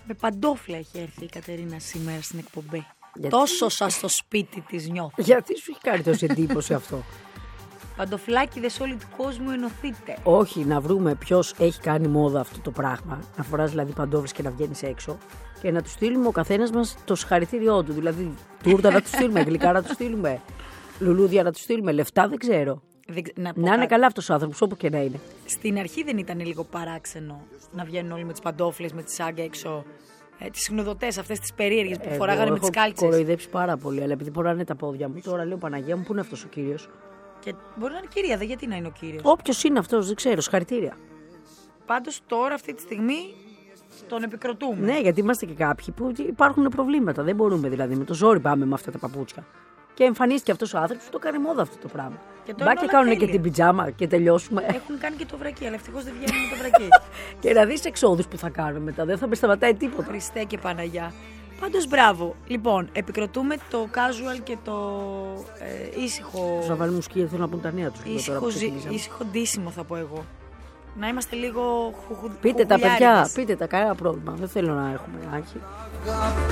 Με παντόφλα έχει έρθει η Κατερίνα σήμερα στην εκπομπή. Τόσο σας στο σπίτι της νιώθω. Γιατί σου έχει κάνει τόση εντύπωση αυτό? Παντοφλάκηδες όλοι του κόσμου, ενωθείτε. Όχι, να βρούμε ποιος έχει κάνει μόδα αυτό το πράγμα. Να φοράς δηλαδή παντόφλες και να βγαίνεις έξω και να του στείλουμε ο καθένας μας το συγχαρητήριό του. Δηλαδή, τούρτα να του στείλουμε, γλυκά να του στείλουμε, λουλούδια να του στείλουμε, λεφτά δεν ξέρω. Να είναι καλά αυτός ο άνθρωπος, όπου και να είναι. Στην αρχή δεν ήταν λίγο παράξενο να βγαίνουν όλοι με τις παντόφλες, με τη σάγκα έξω, τις συνοδοτές αυτές τις περίεργες που φοράγανε με τις κάλτσες. Έχω κοροϊδέψει πάρα πολύ, αλλά επειδή φοράνε τα πόδια μου, τώρα λέω Παναγία μου, πού είναι αυτός ο κύριος? Και μπορεί να είναι κυρία, γιατί να είναι ο κύριος. Όποιος είναι αυτός, δεν ξέρω, συγχαρητήρια. Πάντως τώρα, αυτή τη στιγμή, τον επικροτούμε. Ναι, γιατί είμαστε και κάποιοι που υπάρχουν προβλήματα. Δεν μπορούμε δηλαδή, με το ζόρι πάμε με αυτά τα παπούτσια. Και εμφανίστηκε αυτός ο άνθρωπος που το κάνει μόδα αυτό το πράγμα. Μπα και κάνουν και την πιτζάμα και τελειώσουμε. Έχουν κάνει και το βρακί, αλλά ευτυχώς δεν βγαίνουν με το βρακί. Και να δεις εξόδους που θα κάνουν μετά, δεν θα με σταματάει τίποτα. Χριστέ και Παναγιά. Πάντως μπράβο. Λοιπόν, επικροτούμε το casual και το ήσυχο. Θα βάλουμε μουσική, θέλω να πούν τα νέα τους. Ήσυχο ντύσιμο θα πω εγώ. Να είμαστε λίγο Πείτε τα παιδιά, πείτε τα, κανένα πρόβλημα. Δεν θέλω να έχουμε άγχη.